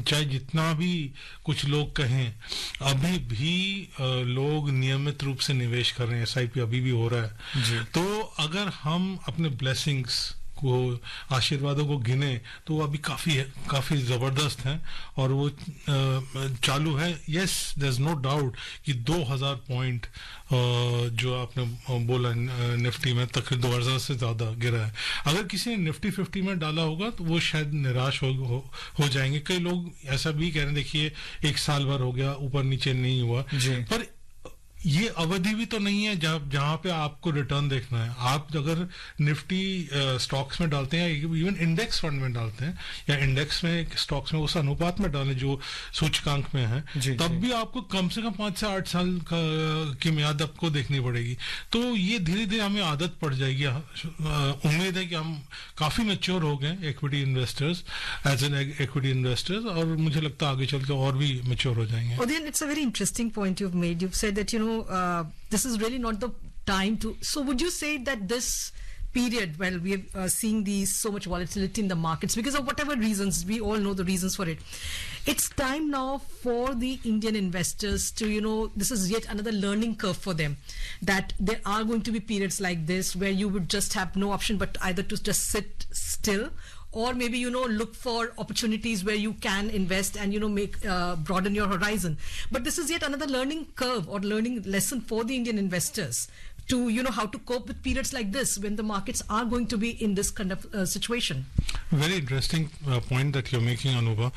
चाहे जितना भी कुछ लोग कहें, अभी भी लोग नियमित रूप से निवेश कर रहे हैं, एसआईपी अभी भी हो रहा है जी। तो अगर हम अपने ब्लेसिंग्स को, आशीर्वादों को गिने तो वो अभी काफी जबरदस्त हैं और वो चालू है। Yes, there is no doubt कि 2000 पॉइंट जो आपने बोला निफ्टी में तकरीबन 2000 से ज्यादा गिरा है। अगर किसी ने निफ्टी 50 में डाला होगा तो वो शायद निराश हो जाएंगे। कई लोग ऐसा भी कह रहे हैं, देखिए 1 साल भर हो गया ऊपर नीचे नहीं हुआ, पर ये अवधि भी तो नहीं है जहां पे आपको रिटर्न देखना है। आप अगर निफ्टी स्टॉक्स में डालते हैं, इवन इंडेक्स फंड में डालते हैं या इंडेक्स में स्टॉक्स में उस अनुपात में डालें जो सूचकांक में है, तब भी आपको कम से कम 5 से 8 साल की म्याद आपको देखनी पड़ेगी। तो ये धीरे धीरे हमें आदत पड़ जाएगी। उम्मीद है कि हम काफी मैच्योर हो गए equity investors, as an equity investors, और मुझे लगता है आगे चल के और भी मैच्योर हो जाएंगे। Udayan, it's a very interesting point you've made. You've said that, this is really not the time to. So would you say that this period, well, we are seeing so much volatility in the markets because of whatever reasons, we all know the reasons for it. It's time now for the Indian investors to, this is yet another learning curve for them, that there are going to be periods like this where you would just have no option but either to just sit still, or maybe look for opportunities where you can invest and make broaden your horizon. But this is yet another learning curve or learning lesson for the Indian investors to how to cope with periods like this when the markets are going to be in this kind of situation. Very interesting point that you're making, Anuba.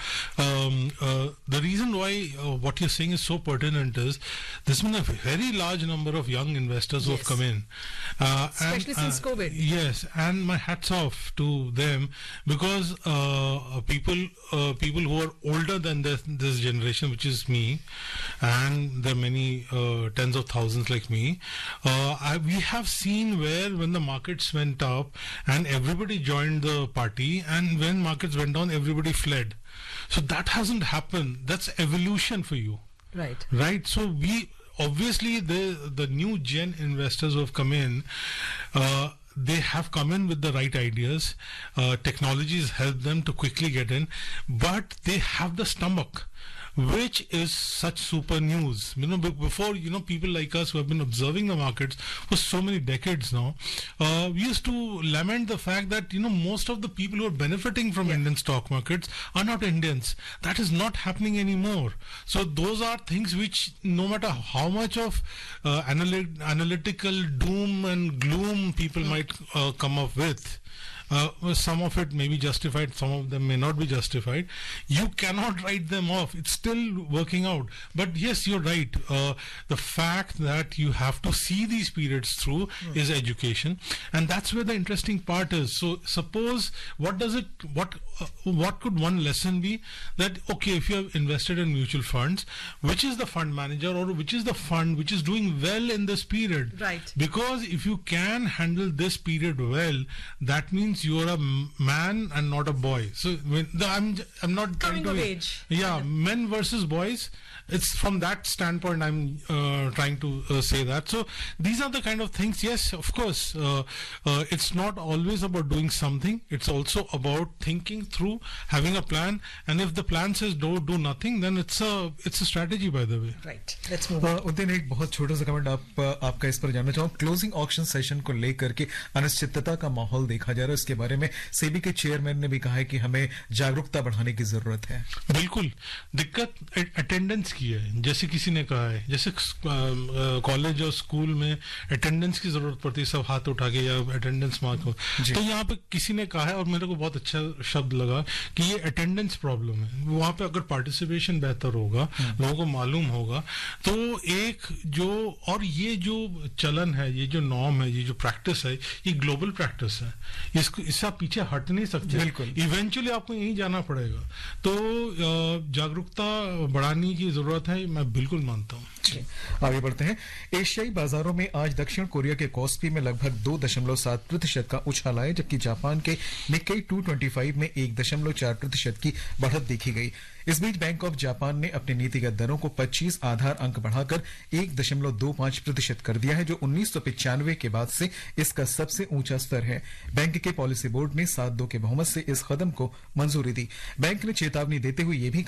The reason why what you're saying is so pertinent is there's been a very large number of young investors who have come in, especially since COVID. Yes, and my hats off to them, because people who are older than this generation, which is me, and there are many tens of thousands like me, we have seen where when the markets went up and everybody joined the party, and when markets went down everybody fled. So that hasn't happened. That's evolution for you. Right. So we obviously the new gen investors who have come in, they have come in with the right ideas. Technology has helped them to quickly get in, but they have the stomach, which is such super news. Before, people like us who have been observing the markets for so many decades now, we used to lament the fact that, most of the people who are benefiting from Indian stock markets are not Indians. That is not happening anymore. So those are things which, no matter how much of analytical doom and gloom people might come up with, some of it may be justified, some of them may not be justified. You cannot write them off. It's still working out. But yes, you're right. The fact that you have to see these periods through is education, and that's where the interesting part is. So suppose, what could one lesson be? That, okay, if you have invested in mutual funds, which is the fund manager or which is the fund which is doing well in this period? Right. Because if you can handle this period well, that means you are a man and not a boy. So I'm not coming of age. Yeah, men versus boys. It's from that standpoint I'm trying to say that. So these are the kind of things. Yes, of course, it's not always about doing something. It's also about thinking through, having a plan. And if the plan says don't do nothing, then it's a strategy, by the way. Right. Let's move on. Uddin, एक बहुत छोटा सा comment आपका इस पर जानना चाहूँ। Closing auction session को लेकर के अनिश्चितता का माहौल देखा जा रहा है, इसके बारे में सेबी के चेयरमैन ने भी कहा है कि हमें जागरूकता बढ़ाने की जरूरत है। बिल्कुल, दिक्कत अटेंडेंस की है। जैसे किसी ने कहा है, जैसे कॉलेज और स्कूल में अटेंडेंस की जरूरत पड़ती है, सब हाथ उठा के या अटेंडेंस मार्क हो, तो यहाँ पे किसी ने कहा है और मेरे को बहुत अच्छा शब्द लगा कि ये अटेंडेंस प्रॉब्लम है। वहां पे अगर पार्टिसिपेशन बेहतर होगा, लोगों को मालूम होगा, तो ये जो चलन है, ये जो नॉर्म है, ये जो प्रैक्टिस है, ये ग्लोबल प्रैक्टिस है। इससे आप पीछे हट नहीं सकते। बिल्कुल, इवेंचुअली आपको यहीं जाना पड़ेगा। तो जागरूकता बढ़ाने की जरूरत है, मैं बिल्कुल मानता हूँ। आगे बढ़ते हैं। एशियाई बाजारों में आज दक्षिण कोरिया के कॉस्पी में लगभग 2.7% का उछाल आया, जबकि जापान के निक्केई 225 में 1.4% की बढ़त देखी गई। इस बीच बैंक ऑफ जापान ने अपनी नीतिगत दरों को 25 आधार अंक बढ़ाकर 1.25% कर दिया है, जो 1995 के बाद से इसका सबसे ऊंचा स्तर है। बैंक के पॉलिसी बोर्ड ने 7-2 के बहुमत से इस कदम को मंजूरी दी। बैंक ने चेतावनी देते हुए यह भी